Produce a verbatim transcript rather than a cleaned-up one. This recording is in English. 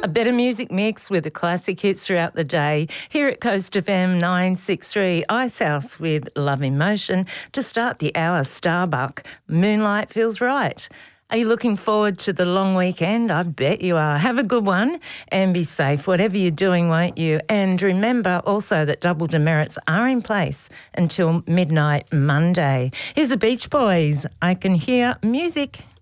A better music mix with the classic hits throughout the day. Here at Coast F M nine sixty-three, Icehouse with Love in Motion. To start the hour, Starbuck, Moonlight Feels Right. Are you looking forward to the long weekend? I bet you are. Have a good one and be safe, whatever you're doing, won't you? And remember also that double demerits are in place until midnight Monday. Here's the Beach Boys. I Can Hear Music.